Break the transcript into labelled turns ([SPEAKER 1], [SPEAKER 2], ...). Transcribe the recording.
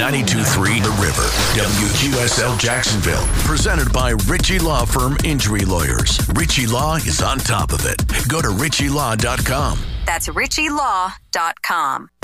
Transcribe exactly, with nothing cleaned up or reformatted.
[SPEAKER 1] ninety-two point three The River, W Q S L Jacksonville. Presented by Ritchie Law Firm Injury Lawyers. Ritchie Law is on top of it. Go to ritchie law dot com.
[SPEAKER 2] That's ritchie law dot com.